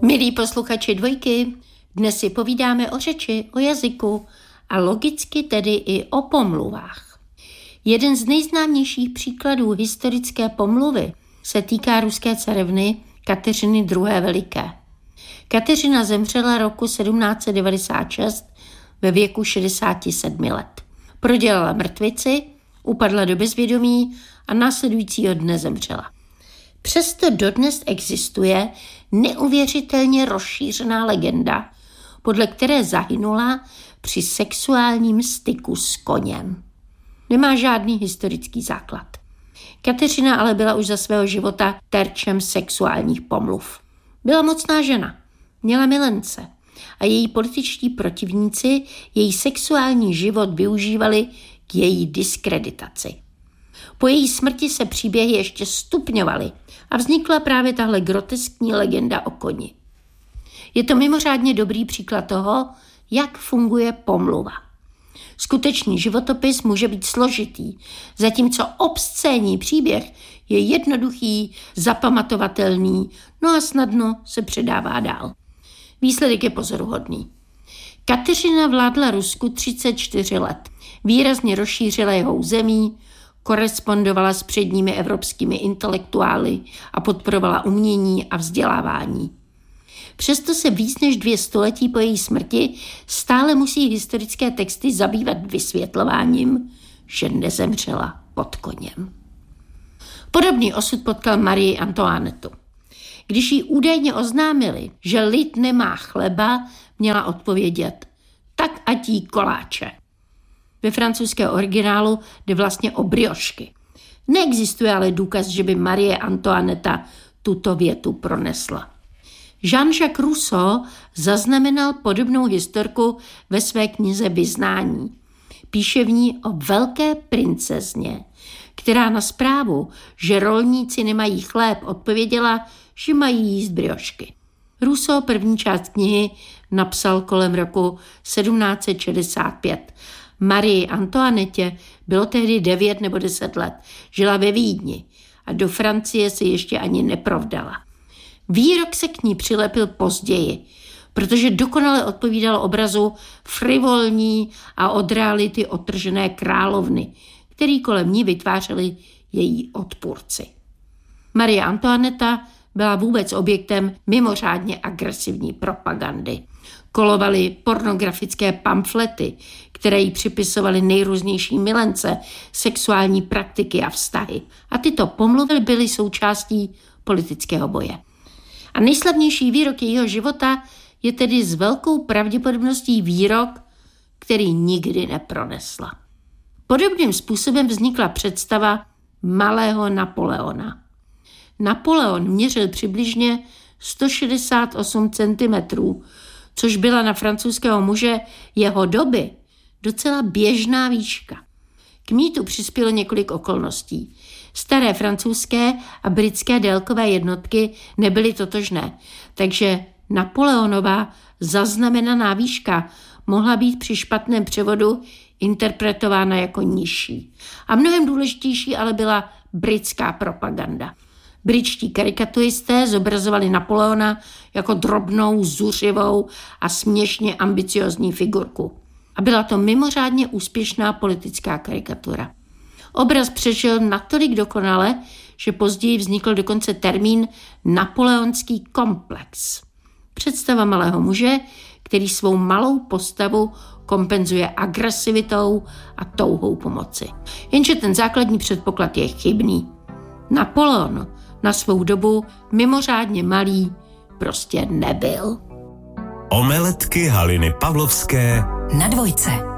Milí posluchači Dvojky, dnes si povídáme o řeči, o jazyku a logicky tedy i o pomluvách. Jeden z nejznámějších příkladů historické pomluvy se týká ruské carevny Kateřiny II. Veliké. Kateřina zemřela roku 1796 ve věku 67 let. Prodělala mrtvici, upadla do bezvědomí a následujícího dne zemřela. Přesto dodnes existuje neuvěřitelně rozšířená legenda, podle které zahynula při sexuálním styku s koněm. Nemá žádný historický základ. Kateřina ale byla už za svého života terčem sexuálních pomluv. Byla mocná žena, měla milence a její političtí protivníci její sexuální život využívali k její diskreditaci. Po její smrti se příběhy ještě stupňovaly a vznikla právě tahle groteskní legenda o koni. Je to mimořádně dobrý příklad toho, jak funguje pomluva. Skutečný životopis může být složitý, zatímco obscénní příběh je jednoduchý, zapamatovatelný, no a snadno se předává dál. Výsledek je pozoruhodný. Kateřina vládla Rusku 34 let. Výrazně rozšířila jeho území, korespondovala s předními evropskými intelektuály a podporovala umění a vzdělávání. Přesto se víc než 2 století po její smrti stále musí historické texty zabývat vysvětlováním, že nezemřela pod koněm. Podobný osud potkal Marii Antoinetu. Když jí údajně oznámili, že lid nemá chleba, měla odpovědět: tak ať jí koláče. Ve francouzském originálu jde vlastně o briošky. Neexistuje ale důkaz, že by Marie Antoineta tuto větu pronesla. Jean-Jacques Rousseau zaznamenal podobnou historku ve své knize Vyznání. Píše v ní o velké princezně, která na zprávu, že rolníci nemají chléb, odpověděla, že mají jíst briošky. Rousseau první část knihy napsal kolem roku 1765. Marii Antoinetě bylo tehdy 9 nebo 10 let, žila ve Vídni a do Francie se ještě ani neprovdala. Výrok se k ní přilepil později, protože dokonale odpovídal obrazu frivolní a od reality odtržené královny, který kolem ní vytvářeli její odpůrci. Marie Antoineta byla vůbec objektem mimořádně agresivní propagandy. Kolovaly pornografické pamflety, které jí připisovaly nejrůznější milence, sexuální praktiky a vztahy. A tyto pomluvy byly součástí politického boje. A nejslavnější výrok jejího života je tedy s velkou pravděpodobností výrok, který nikdy nepronesla. Podobným způsobem vznikla představa malého Napoleona. Napoleon měřil přibližně 168 cm, což byla na francouzského muže jeho doby docela běžná výška. K mýtu přispělo několik okolností. Staré francouzské a britské délkové jednotky nebyly totožné, takže Napoleonova zaznamenaná výška mohla být při špatném převodu interpretována jako nižší. A mnohem důležitější ale byla britská propaganda. Britští karikaturisté zobrazovali Napoleona jako drobnou, zuřivou a směšně ambiciozní figurku. A byla to mimořádně úspěšná politická karikatura. Obraz přežil natolik dokonale, že později vznikl dokonce termín napoleonský komplex. Představa malého muže, který svou malou postavu kompenzuje agresivitou a touhou pomoci. Jenže ten základní předpoklad je chybný. Napoleon na svou dobu mimořádně malý prostě nebyl. Omeletky Haliny Pavlovské na Dvojce.